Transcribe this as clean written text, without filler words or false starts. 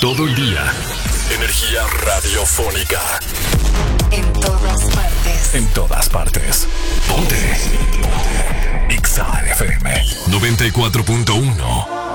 todo el día. Energía radiofónica. En todas partes. En todas partes. Ponte. Ponte. Exa FM 94.1.